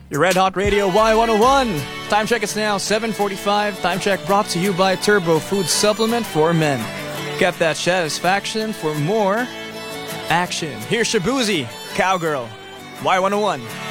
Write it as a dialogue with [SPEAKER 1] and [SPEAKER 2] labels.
[SPEAKER 1] Your Red Hot Radio Y101. Time check is now 7:45. Time check brought to you by Turbo Food Supplement for Men. Get that satisfaction for more action. Here's Shabuzi, Cowgirl, Y101.